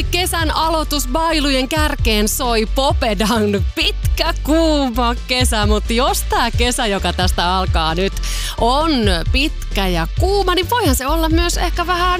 Hei, kesän aloitusbailujen kärkeen soi Popedan pitkä kuuma kesä, mutta jos tää kesä, joka tästä alkaa nyt, on pitkä ja kuuma, niin voihan se olla myös ehkä vähän